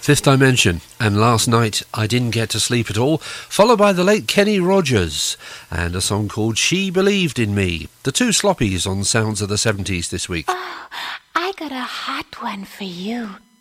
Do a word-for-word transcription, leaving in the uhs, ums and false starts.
Fifth Dimension, and Last Night I Didn't Get to Sleep at All, followed by the late Kenny Rogers, and a song called She Believed in Me. The two sloppies on Sounds of the seventies this week. Oh, I got a hot one for you.